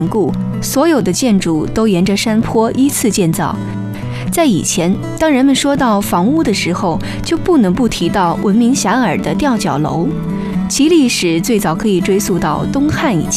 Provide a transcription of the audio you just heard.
故，所有的建筑都沿着山坡依次建造。在以前，当人们说到房屋的时候，就不能不提到闻名遐迩的吊脚楼，其历史最早可以追溯到东汉以前。